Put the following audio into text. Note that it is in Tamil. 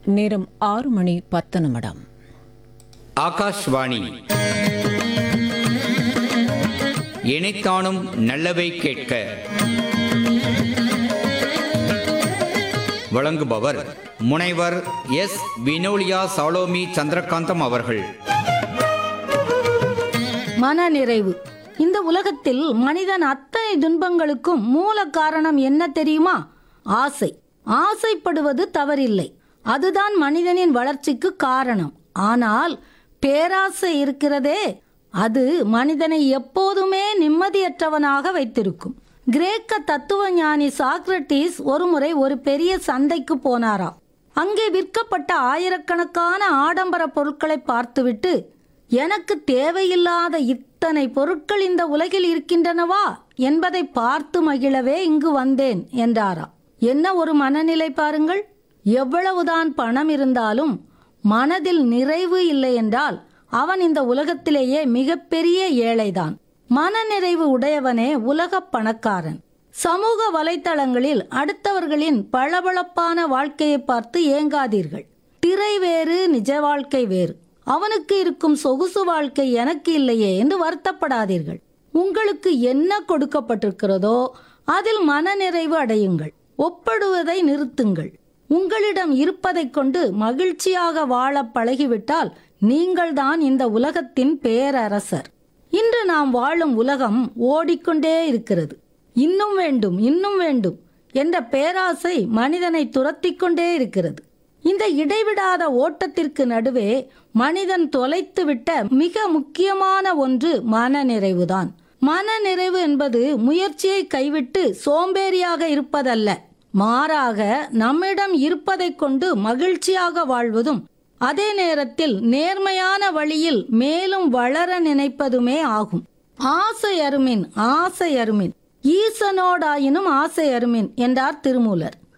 நேரம் 6:10. ஆகாஷ்வாணி. இணைத்தானும் நல்லவை கேட்க. வழங்குபவர் முனைவர் எஸ். வினோலியா சாலோமி சந்திரகாந்தம் அவர்கள். மனநிறைவு. இந்த உலகத்தில் மனிதன் அத்தனை துன்பங்களுக்கும் மூல காரணம் என்ன தெரியுமா? ஆசை. ஆசைப்படுவது தவறில்லை, அதுதான் மனிதனின் வளர்ச்சிக்கு காரணம். ஆனால் பேராசை இருக்கிறதே, அது மனிதனை எப்போதுமே நிம்மதியற்றவனாக வைத்திருக்கும். கிரேக்க தத்துவ ஞானி சாக்ரட்டிஸ் ஒருமுறை ஒரு பெரிய சந்தைக்கு போனாராம். அங்கே விற்கப்பட்ட ஆயிரக்கணக்கான ஆடம்பர பொருட்களை பார்த்துவிட்டு, எனக்கு தேவையில்லாத இத்தனை பொருட்கள் இந்த உலகில் இருக்கின்றனவா என்பதை பார்த்து மகிழவே இங்கு வந்தேன் என்றாராம். என்ன ஒரு மனநிலை பாருங்கள்! எவ்வளவுதான் பணம் இருந்தாலும் மனதில் நிறைவு இல்லை என்றால் அவன் இந்த உலகத்திலேயே மிகப்பெரிய ஏழைதான். மனநிறைவு உடையவனே உலக பணக்காரன். சமூக வலைத்தளங்களில் அடுத்தவர்களின் பளபளப்பான வாழ்க்கையை பார்த்து ஏங்காதீர்கள். திரை வேறு, நிஜ வாழ்க்கை வேறு. அவனுக்கு இருக்கும் சொகுசு வாழ்க்கை எனக்கு இல்லையே என்று வருத்தப்படாதீர்கள். உங்களுக்கு என்ன கொடுக்கப்பட்டிருக்கிறதோ அதில் மனநிறைவு அடையுங்கள். ஒப்பிடுவதை நிறுத்துங்கள். உங்களிடம் இருப்பதை கொண்டு மகிழ்ச்சியாக வாழ பழகிவிட்டால் நீங்கள்தான் இந்த உலகத்தின் பேரரசர். இன்று நாம் வாழும் உலகம் ஓடிக்கொண்டே இருக்கிறது. இன்னும் வேண்டும், இன்னும் வேண்டும் என்ற பேராசை மனிதனை துரத்தி கொண்டே இருக்கிறது. இந்த இடைவிடாத ஓட்டத்திற்கு நடுவே மனிதன் தொலைத்துவிட்ட மிக முக்கியமான ஒன்று மனநிறைவுதான். மனநிறைவு என்பது முயற்சியை கைவிட்டு சோம்பேறியாக இருப்பதல்ல, மாறாக நம்மிடம் இருப்பதை கொண்டு மகிழ்ச்சியாக வாழ்வதும் அதே நேரத்தில் நேர்மையான வழியில் மேலும் வளர நினைப்பதுமே ஆகும். ஆசை அருமின், ஆசை அருமின், ஈசனோடாயினும் ஆசை அருமின் என்றார் திருமூலர்.